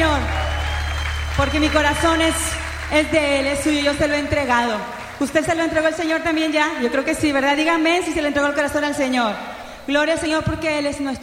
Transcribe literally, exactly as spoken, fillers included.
Señor, porque mi corazón es, es de Él, es suyo, yo se lo he entregado. ¿Usted se lo entregó al Señor también ya? Yo creo que sí, ¿verdad? Díganme si se le entregó el corazón al Señor. Gloria al Señor porque Él es nuestro